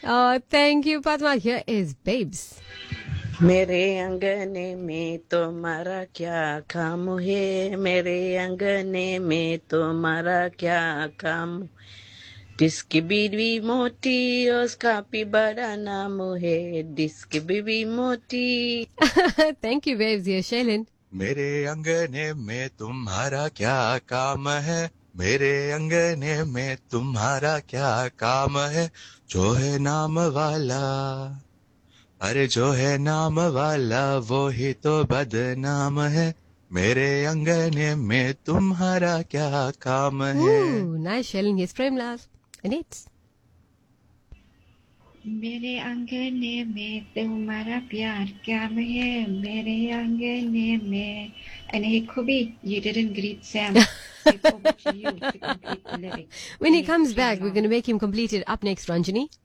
Thank you, Padma. Here is Babes. मेरे अंगने में तुम्हारा क्या काम है, मेरे अंगने में तुम्हारा क्या काम, जिसकी बीवी मोटी उसका भी बड़ा नाम है, जिसकी बीवी मोटी. Thank you, Babes. Here, Shailin. मेरे अंगने में तुम्हारा क्या काम है, मेरे अंगने में तुम्हारा क्या काम है, जो है नाम वाला, अरे जो है नाम वाला वो ही तो बदनाम है, मेरे अंगने में तुम्हारा क्या काम है. Ooh, nice, Shailin. Here's Premlal. And it's. मेरे अंगने में तुम्हारा प्यार क्या है, मेरे अंगने में. And hey, Kobe, you didn't greet Sam. It's over to you to complete the lyrics. When he comes back, we're going to make him complete it. Up next, Ranjani.